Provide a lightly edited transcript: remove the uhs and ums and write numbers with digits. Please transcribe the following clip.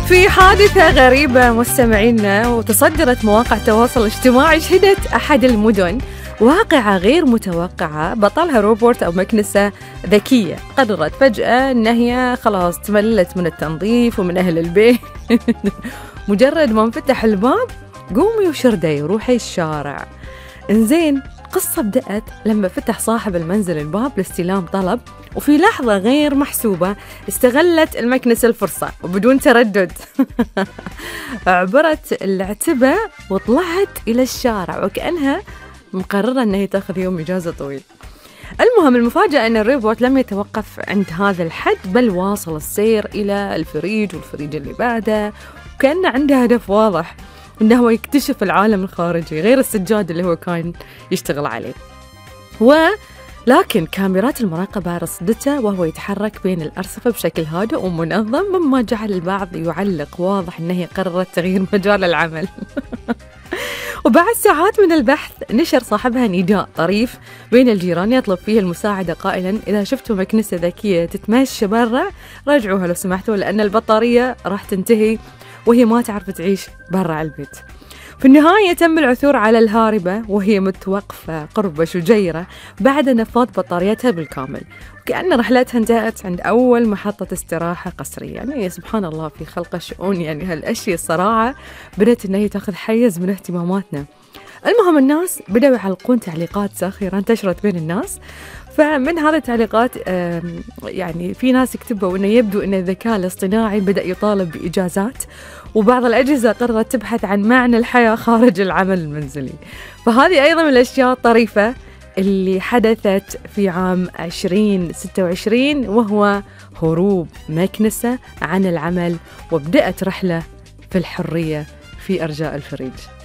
في حادثة غريبة مستمعينا وتصدرت مواقع التواصل الاجتماعي، شهدت أحد المدن واقعة غير متوقعة بطلها روبوت أو مكنسة ذكية قررت فجأة أن هي خلاص تملت من التنظيف ومن أهل البيت. مجرد ما انفتح الباب قومي وشردي وروحي الشارع. إنزين قصة بدأت لما فتح صاحب المنزل الباب لاستلام طلب، وفي لحظة غير محسوبة استغلت المكنسة الفرصة وبدون تردد عبرت العتبة وطلعت إلى الشارع وكأنها مقررة أنها تأخذ يوم إجازة طويل. المهم المفاجأة أن الروبوت لم يتوقف عند هذا الحد، بل واصل السير إلى الفريج والفريج اللي بعده، وكأن عنده هدف واضح أنه هو يكتشف العالم الخارجي غير السجاد اللي هو كان يشتغل عليه. لكن كاميرات المراقبة رصدته وهو يتحرك بين الأرصفة بشكل هادئ ومنظم، مما جعل البعض يعلق واضح أنه قررت تغيير مجال العمل. وبعد ساعات من البحث نشر صاحبها نداء طريف بين الجيران يطلب فيه المساعدة قائلا: إذا شفتوا مكنسة ذكية تتمشى برا رجعوها لو سمحتوا، لأن البطارية راح تنتهي وهي ما تعرف تعيش برا البيت. في النهاية تم العثور على الهاربة وهي متوقفة قرب شجيرة بعد نفاض بطاريتها بالكامل، وكأن رحلتها انتهت عند أول محطة استراحة قصرية. يعني سبحان الله في خلق الشؤون، يعني هالأشياء الصراحة بدأت أن هي تأخذ حيز من اهتماماتنا. المهم الناس بدأوا يعلقون تعليقات ساخرة انتشرت بين الناس، فمن هذه التعليقات يعني في ناس يكتبوا أنه يبدو أن الذكاء الاصطناعي بدأ يطالب بإجازات، وبعض الأجهزة قررت تبحث عن معنى الحياة خارج العمل المنزلي. فهذه أيضا من الأشياء الطريفة اللي حدثت في عام 2026، وهو هروب مكنسة عن العمل وبدأت رحلة في الحرية في أرجاء الفريج.